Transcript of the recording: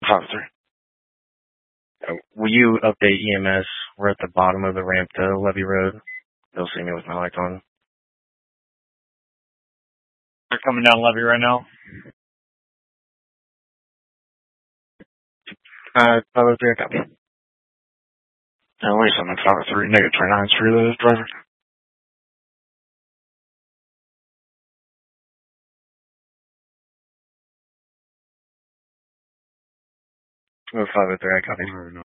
503. Will you update EMS? We're at the bottom of the ramp to Levy Road. They'll see me with my lights on. They're coming down Levy right now. 503, I copy. Wait a second, 503, negative 29 for the driver. Oh, 503, I copy.